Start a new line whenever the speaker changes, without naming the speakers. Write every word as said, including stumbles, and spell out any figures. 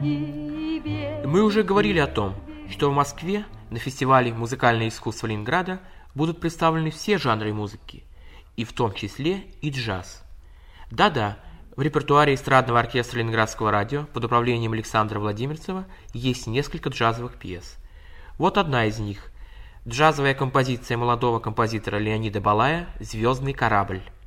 Мы уже говорили о том, что в Москве на фестивале «Музыкальное искусство Ленинграда» будут представлены все жанры музыки, и в том числе и джаз. Да-да, в репертуаре эстрадного оркестра Ленинградского радио под управлением Александра Владимирцева есть несколько джазовых пьес. Вот одна из них – джазовая композиция молодого композитора Леонида Балая «Звездный корабль».